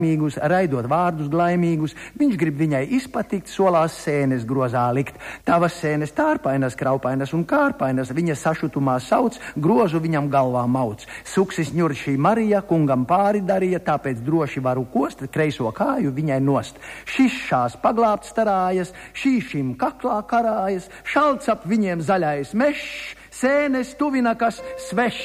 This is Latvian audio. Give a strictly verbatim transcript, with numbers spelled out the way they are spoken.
Mīgus, raidot vārdus glaimīgus, viņš grib viņai izpatikt, solās sēnes grozā likt. Tavas sēnes tārpainas, kraupainas un kārpainas, viņa sašutumā sauc, grozu viņam galvā mauc. Suksis ņuršī Marija, kungam pāri darīja, tāpēc droši varu kost, kreiso kāju viņai nost. Šis šās paglābt starājas, šī šim kaklā karājas, šalts ap viņiem zaļais mešs, sēnes tuvina kas svešs.